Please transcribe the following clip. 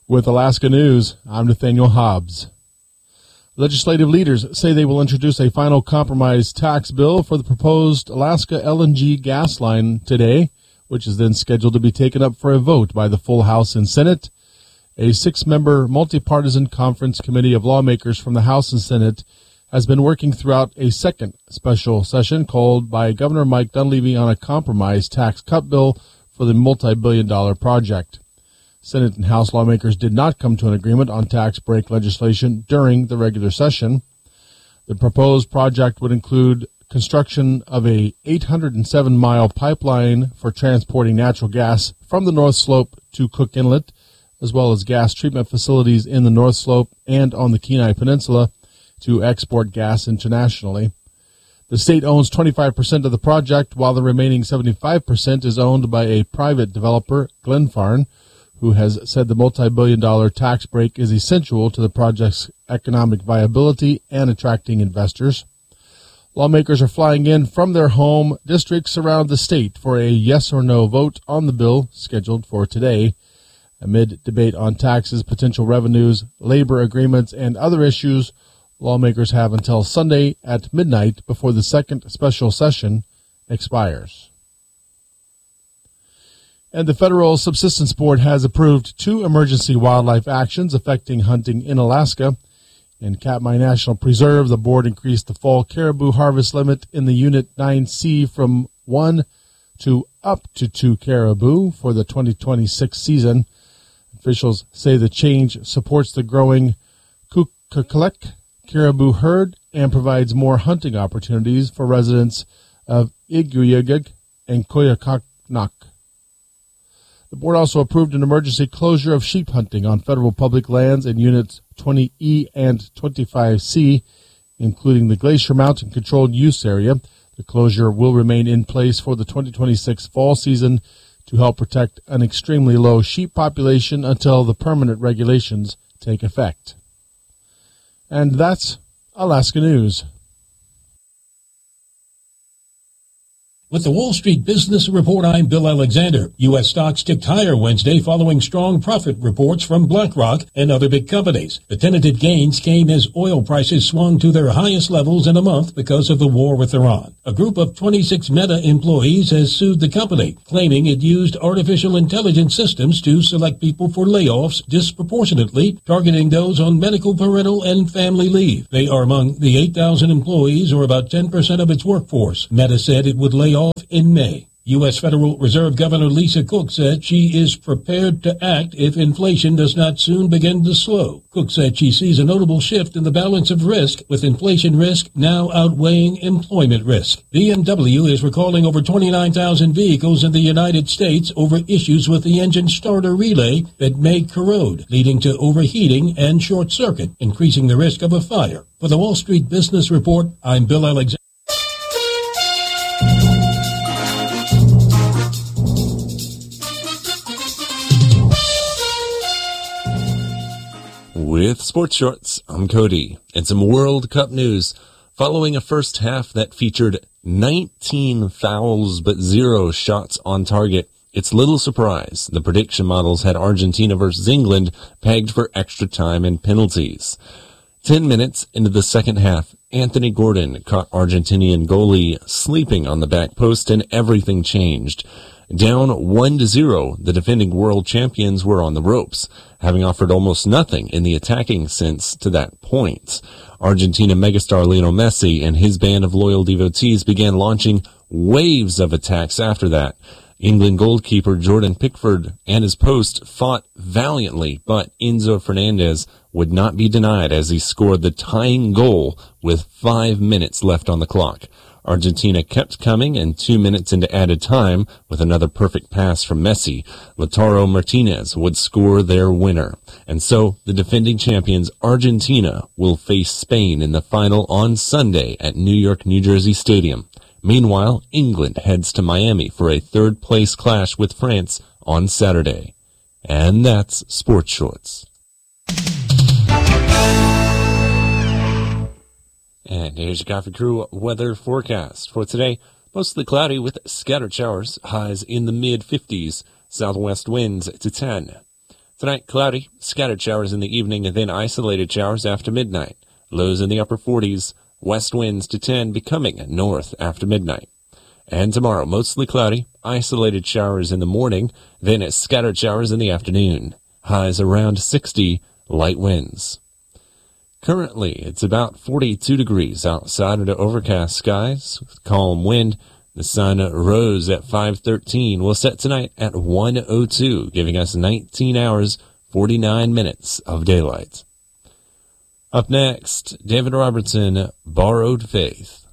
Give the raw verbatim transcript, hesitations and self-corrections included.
With Alaska News, I'm Nathaniel Hobbs. Legislative leaders say they will introduce a final compromise tax bill for the proposed Alaska L N G gas line today, which is then scheduled to be taken up for a vote by the full House and Senate. A six-member multi-partisan conference committee of lawmakers from the House and Senate has been working throughout a second special session called by Governor Mike Dunleavy on a compromise tax cut bill for the multi-billion dollar project. Senate and House lawmakers did not come to an agreement on tax break legislation during the regular session. The proposed project would include construction of a eight hundred seven mile pipeline for transporting natural gas from the North Slope to Cook Inlet, as well as gas treatment facilities in the North Slope and on the Kenai Peninsula to export gas internationally. The state owns twenty-five percent of the project, while the remaining seventy-five percent is owned by a private developer, Glenfarne, who has said the multi-billion dollar tax break is essential to the project's economic viability and attracting investors. Lawmakers are flying in from their home districts around the state for a yes or no vote on the bill scheduled for today. Amid debate on taxes, potential revenues, labor agreements, and other issues, lawmakers have until Sunday at midnight before the second special session expires. And the Federal Subsistence Board has approved two emergency wildlife actions affecting hunting in Alaska. In Katmai National Preserve, the board increased the fall caribou harvest limit in the Unit nine C from one to up to two caribou for the twenty twenty-six season. Officials say the change supports the growing Kukalek caribou herd and provides more hunting opportunities for residents of Iguyugug and Koyakaknak. The board also approved an emergency closure of sheep hunting on federal public lands in Units twenty E and twenty-five C, including the Glacier Mountain Controlled Use Area. The closure will remain in place for the twenty twenty-six fall season to help protect an extremely low sheep population until the permanent regulations take effect. And that's Alaska News. With the Wall Street Business Report, I'm Bill Alexander. U S stocks ticked higher Wednesday following strong profit reports from BlackRock and other big companies. The tentative gains came as oil prices swung to their highest levels in a month because of the war with Iran. A group of twenty-six Meta employees has sued the company, claiming it used artificial intelligence systems to select people for layoffs disproportionately, targeting those on medical, parental, and family leave. They are among the eight thousand employees, or about ten percent of its workforce. Meta said it would lay off in May. U S. Federal Reserve Governor Lisa Cook said she is prepared to act if inflation does not soon begin to slow. Cook said she sees a notable shift in the balance of risk, with inflation risk now outweighing employment risk. B M W is recalling over twenty-nine thousand vehicles in the United States over issues with the engine starter relay that may corrode, leading to overheating and short circuit, increasing the risk of a fire. For the Wall Street Business Report, I'm Bill Alexander. With Sports Shorts, I'm Cody, and some World Cup news. Following a first half that featured nineteen fouls but zero shots on target, it's little surprise the prediction models had Argentina versus England pegged for extra time and penalties. Ten minutes into the second half, Anthony Gordon caught Argentinian goalie sleeping on the back post, and everything changed. Down one to zero, the defending world champions were on the ropes, having offered almost nothing in the attacking sense to that point. Argentina megastar Lionel Messi and his band of loyal devotees began launching waves of attacks after that. England goalkeeper Jordan Pickford and his post fought valiantly, but Enzo Fernandez would not be denied as he scored the tying goal with five minutes left on the clock. Argentina kept coming, and two minutes into added time, with another perfect pass from Messi, Lautaro Martinez would score their winner. And so, the defending champions Argentina will face Spain in the final on Sunday at New York, New Jersey Stadium. Meanwhile, England heads to Miami for a third-place clash with France on Saturday. And that's Sports Shorts. And here's your Coffee Crew weather forecast for today. Mostly cloudy with scattered showers, highs in the mid fifties, southwest winds to ten. Tonight, cloudy, scattered showers in the evening, and then isolated showers after midnight. Lows in the upper forties, west winds to ten, becoming north after midnight. And tomorrow, mostly cloudy, isolated showers in the morning, then scattered showers in the afternoon. Highs around sixty, light winds. Currently, it's about forty-two degrees outside under overcast skies, with calm wind. The sun rose at five thirteen, will set tonight at one oh two, giving us nineteen hours, forty-nine minutes of daylight. Up next, David Robertson, Borrowed Faith.